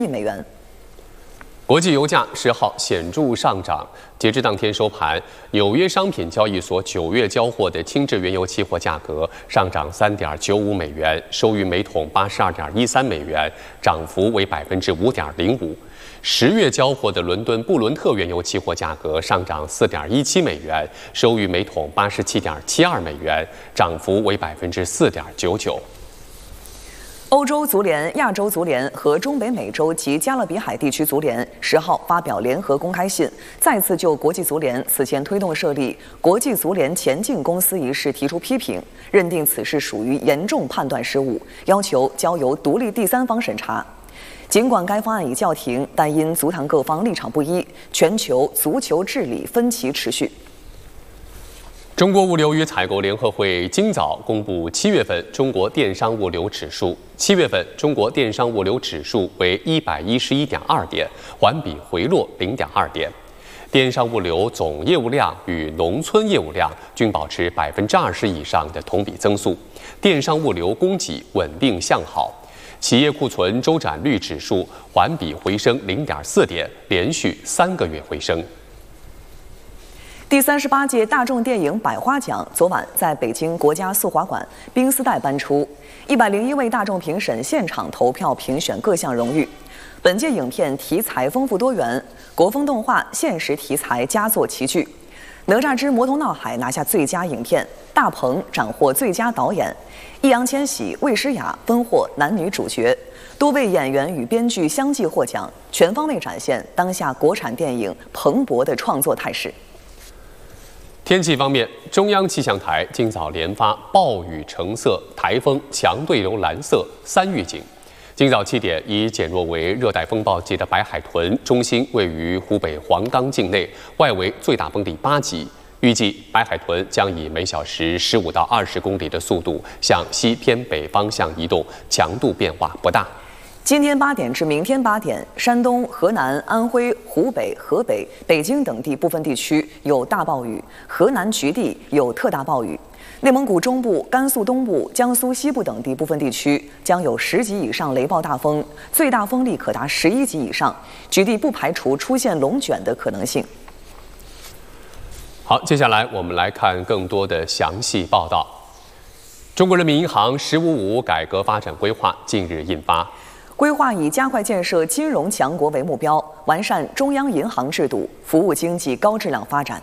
亿美元。 国际油价10号显著上涨，截至当天收盘，纽约商品交易所9月交货的轻质原油期货价格上涨3.95美元，收于每桶82.13美元，涨幅为5.05%。10月交货的伦敦布伦特原油期货价格上涨4.17美元，收于每桶87.72美元，涨幅为4.99%。 欧洲足联、亚洲足联和中北美洲及加勒比海地区足联10号发表联合公开信，再次就国际足联此前推动设立国际足联前进公司一事提出批评，认定此事属于严重判断失误，要求交由独立第三方审查。尽管该方案已叫停，但因足坛各方立场不一，全球足球治理分歧持续。 中国物流与采购联合会今早公布7月份中国电商物流指数。7月份中国电商物流指数为111.2点，环比回落0.2点。电商物流总业务量与农村业务量均保持20%以上的同比增速，电商物流供给稳定向好。企业库存周转率指数环比回升0.4点，连续3个月回升。 第38届大众电影百花奖昨晚在北京国家速滑馆冰丝带颁出，101位大众评审现场投票评选各项荣誉。本届影片题材丰富多元，国风动画、现实题材佳作齐聚。哪吒之魔童闹海拿下最佳影片，大鹏斩获最佳导演，易烊千玺、魏诗雅分获男女主角，多位演员与编剧相继获奖，全方位展现当下国产电影蓬勃的创作态势。 天气方面，中央气象台今早连发暴雨橙色、台风强对流蓝色3预警。今早7点，已减弱为热带风暴级的白海豚中心位于湖北黄冈境内，外围最大风力8级。预计白海豚将以每小时15到20公里的速度向西偏北方向移动，强度变化不大。 今天8点至明天8点，山东、河南、安徽、湖北、河北、北京等地部分地区有大暴雨，河南局地有特大暴雨。内蒙古中部、甘肃东部、江苏西部等地部分地区将有10级以上雷暴大风，最大风力可达11级以上，局地不排除出现龙卷的可能性。 好，接下来我们来看更多的详细报道。中国人民银行“15+5”改革发展规划近日印发。 规划以加快建设金融强国为目标，完善中央银行制度，服务经济高质量发展。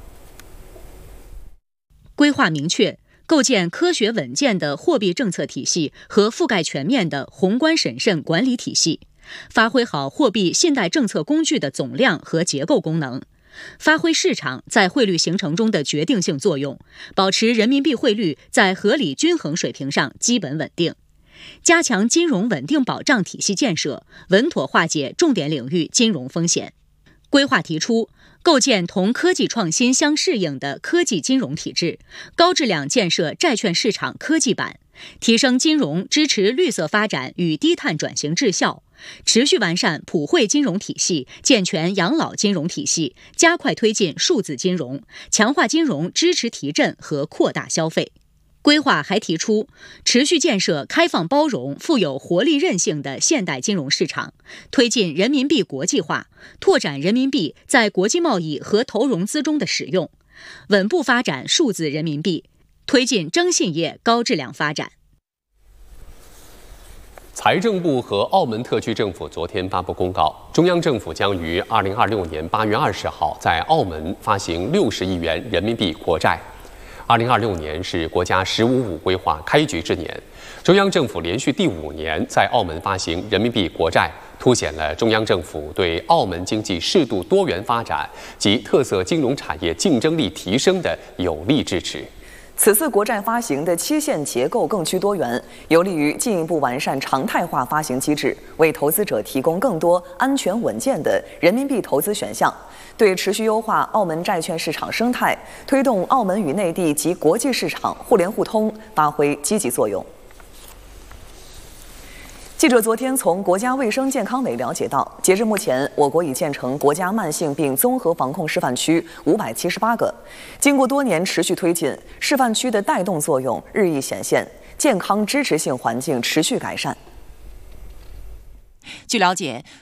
规划明确，构建科学稳健的货币政策体系和覆盖全面的宏观审慎管理体系，发挥好货币信贷政策工具的总量和结构功能，发挥市场在汇率形成中的决定性作用，保持人民币汇率在合理均衡水平上基本稳定。加强金融稳定保障体系建设，稳妥化解重点领域金融风险。规划提出，构建同科技创新相适应的科技金融体制，高质量建设债券市场科技板，提升金融支持绿色发展与低碳转型质效，持续完善普惠金融体系，健全养老金融体系，加快推进数字金融，强化金融支持提振和扩大消费。规划还提出，持续建设开放包容、富有活力韧性的现代金融市场，推进人民币国际化，拓展人民币在国际贸易和投融资中的使用，稳步发展数字人民币，推进征信业高质量发展。 财政部和澳门特区政府昨天发布公告，中央政府将于2026年8月20号在澳门发行60亿元人民币国债。2026年是国家“15+5”规划开局之年，中央政府连续第5年在澳门发行人民币国债，凸显了中央政府对澳门经济适度多元发展及特色金融产业竞争力提升的有力支持。 此次国债发行的期限结构更趋多元，有利于进一步完善常态化发行机制，为投资者提供更多安全稳健的人民币投资选项，对持续优化澳门债券市场生态，推动澳门与内地及国际市场互联互通发挥积极作用。记者昨天从国家卫生健康委了解到，截至目前，我国已建成国家慢性病综合防控示范区578个。经过多年持续推进，示范区的带动作用日益显现，健康支持性环境持续改善。 据了解，